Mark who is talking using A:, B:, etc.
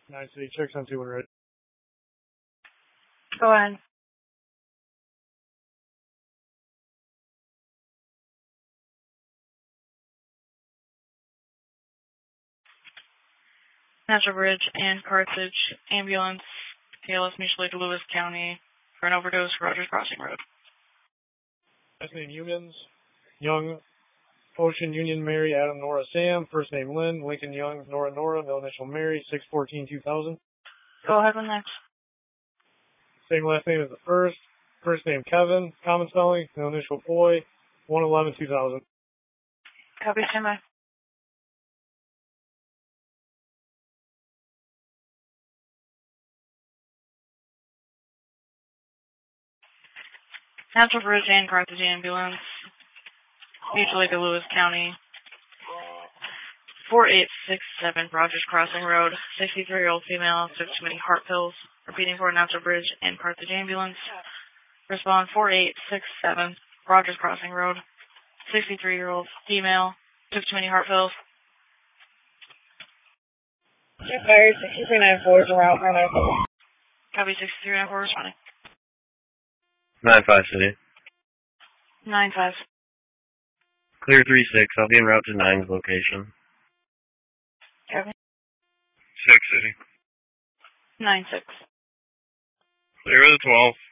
A: 9 City, check on 2 ready.
B: Go ahead. Natural Bridge and Carthage ambulance, ALS Mutual Aid, Lewis County, for an overdose, Rogers Crossing Road.
A: Last name Humans, Young, Ocean, Union, Mary, Adam, Nora, Sam. First name Lynn, Lincoln, Young, Nora, middle initial Mary, 6/14/2000.
B: Go ahead with next.
A: Same last name as the first. First name Kevin, common spelling, middle initial Foy, 1/11/2000.
B: Copy, stand by. Natural Bridge and Carthage ambulance, Mutual Aid, Lewis County, 4867 Rogers Crossing Road, 63-year-old female, took too many heart pills. Repeating for Natural Bridge and Carthage ambulance. Respond 4867 Rogers Crossing Road, 63-year-old female, took too many heart pills.
C: Fire 6394 is around 994.
B: Copy 6394 responding.
D: 9-5 City.
B: 9-5.
D: Clear 3-6. I'll be en route to 9's location.
B: Copy.
D: 6 City.
B: 9-6.
D: Clear with a 12.